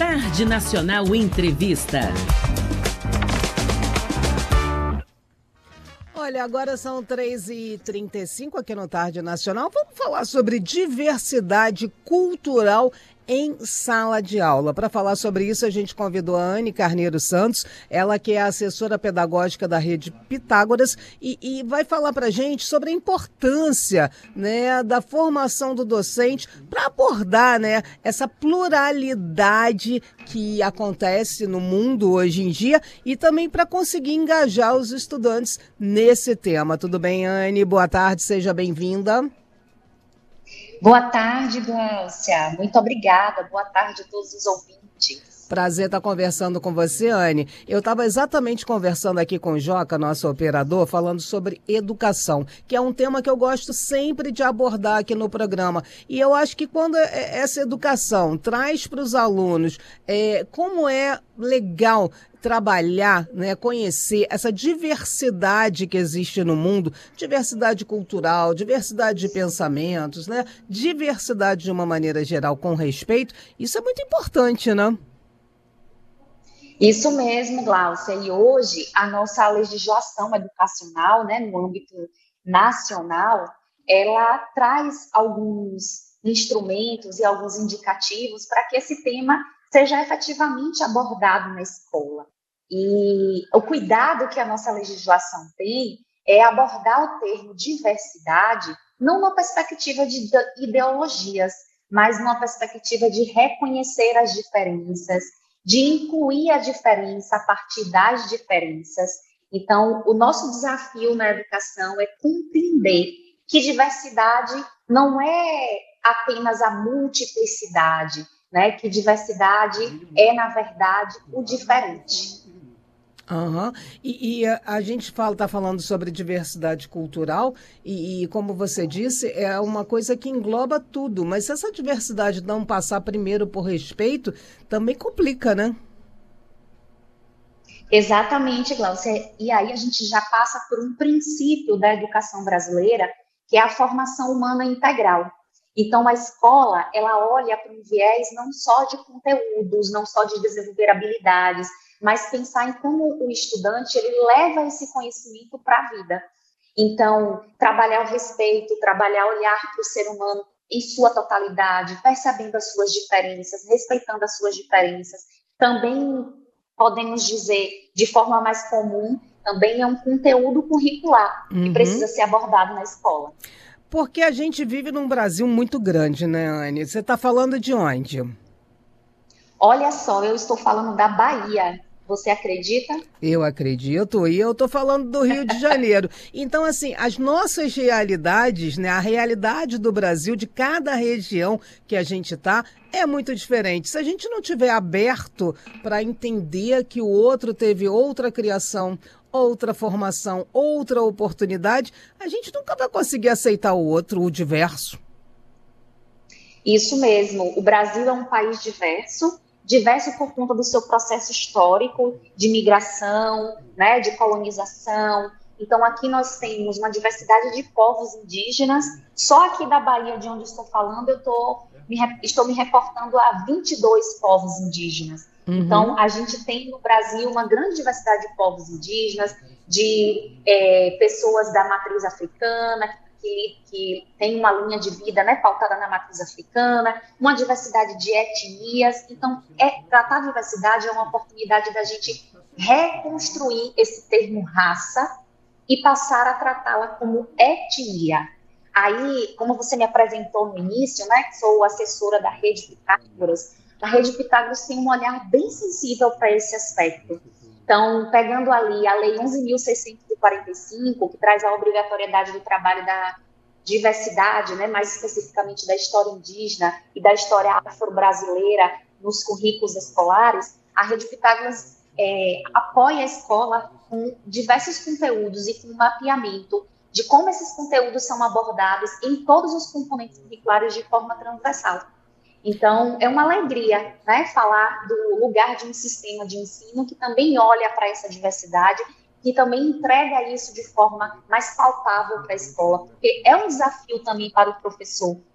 Tarde Nacional Entrevista. Olha, agora são 3h35 aqui no Tarde Nacional. Vamos falar sobre diversidade cultural em sala de aula. Para falar sobre isso, a gente convidou a Anne Carneiro Santos, ela que é assessora pedagógica da Rede Pitágoras, e vai falar para a gente sobre a importância, né, da formação do docente para abordar, né, essa pluralidade que acontece no mundo hoje em dia e também para conseguir engajar os estudantes nesse tema. Tudo bem, Anne? Boa tarde, seja bem-vinda. Boa tarde, Gláucia. Muito obrigada. Boa tarde a todos os ouvintes. Prazer estar conversando com você, Anne. Eu estava exatamente conversando aqui com o Joca, nosso operador, falando sobre educação, que é um tema que eu gosto sempre de abordar aqui no programa. E eu acho que quando essa educação traz para os alunos como é legal trabalhar, né, conhecer essa diversidade que existe no mundo, diversidade cultural, diversidade de pensamentos, né, diversidade de uma maneira geral com respeito, isso é muito importante, né? Isso mesmo, Gláucia. E hoje a nossa legislação educacional, né, no âmbito nacional, ela traz alguns instrumentos e alguns indicativos para que esse tema seja efetivamente abordado na escola. E o cuidado que a nossa legislação tem é abordar o termo diversidade não numa perspectiva de ideologias, mas numa perspectiva de reconhecer as diferenças, de incluir a diferença a partir das diferenças. Então, o nosso desafio na educação é compreender que diversidade não é apenas a multiplicidade, né? Que diversidade é, na verdade, o diferente. Uhum. E a gente está falando sobre diversidade cultural e, como você disse, é uma coisa que engloba tudo. Mas se essa diversidade não passar primeiro por respeito, também complica, né? Exatamente, Gláucia. E aí a gente já passa por um princípio da educação brasileira, que é a formação humana integral. Então, a escola, ela olha para um viés não só de conteúdos, não só de desenvolver habilidades, mas pensar em como o estudante ele leva esse conhecimento para a vida. Então, trabalhar o respeito, trabalhar olhar para o ser humano em sua totalidade, percebendo as suas diferenças, respeitando as suas diferenças. Também podemos dizer, de forma mais comum, também é um conteúdo curricular que precisa ser abordado na escola. Porque a gente vive num Brasil muito grande, né, Anne? Você está falando de onde? Olha só, eu estou falando da Bahia. Você acredita? Eu acredito, e eu estou falando do Rio de Janeiro. Então, assim, as nossas realidades, né, a realidade do Brasil, de cada região que a gente está, é muito diferente. Se a gente não tiver aberto para entender que o outro teve outra criação, outra formação, outra oportunidade, a gente nunca vai conseguir aceitar o outro, o diverso. Isso mesmo. O Brasil é um país diverso por conta do seu processo histórico de migração, né, de colonização. Então, aqui nós temos uma diversidade de povos indígenas. Só aqui da Bahia, de onde estou falando, eu estou me reportando a 22 povos indígenas. Então, a gente tem no Brasil uma grande diversidade de povos indígenas, de pessoas da matriz africana, que tem uma linha de vida, né, pautada na matriz africana, uma diversidade de etnias. Então, tratar a diversidade é uma oportunidade da gente reconstruir esse termo raça e passar a tratá-la como etnia. Aí, como você me apresentou no início, né, que sou assessora da Rede Pitágoras, a Rede Pitágoras tem um olhar bem sensível para esse aspecto. Então, pegando ali a Lei 11.645, que traz a obrigatoriedade do trabalho da diversidade, né, mais especificamente da história indígena e da história afro-brasileira nos currículos escolares, a Rede Pitágoras apoia a escola com diversos conteúdos e com um mapeamento de como esses conteúdos são abordados em todos os componentes curriculares de forma transversal. Então, é uma alegria, né, falar do lugar de um sistema de ensino que também olha para essa diversidade, que também entrega isso de forma mais palpável para a escola, porque é um desafio também para o professor